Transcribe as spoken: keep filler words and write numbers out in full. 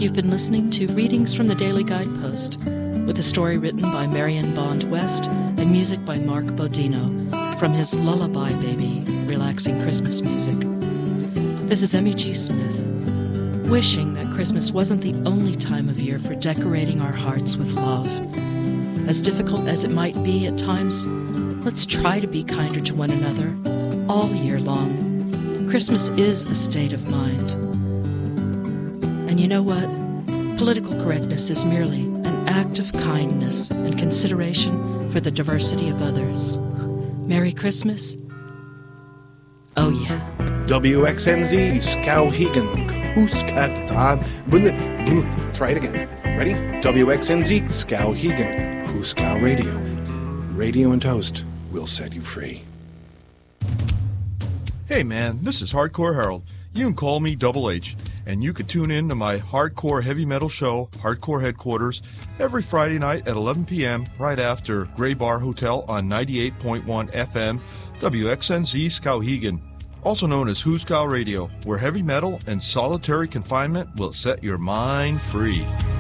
You've been listening to Readings from the Daily Guidepost, with a story written by Marion Bond West and music by Mark Bodino from his Lullaby Baby, relaxing Christmas music. This is Emmy G. Smith, wishing that Christmas wasn't the only time of year for decorating our hearts with love. As difficult as it might be at times, let's try to be kinder to one another all year long. Christmas is a state of mind. And you know what? Political correctness is merely an act of kindness and consideration for the diversity of others. Merry Christmas. Oh, yeah. W X N Z, Skowhegan, Hooskatan. Try it again. Ready? W X N Z, Skowhegan, Hooskow Radio. Radio and toast will set you free. Hey man, this is Hardcore Harold. You can call me Double H, and you can tune in to my hardcore heavy metal show, Hardcore Headquarters, every Friday night at eleven p.m. right after Grey Bar Hotel on ninety-eight point one F M, W X N Z Skowhegan, also known as Hooskow Radio, where heavy metal and solitary confinement will set your mind free.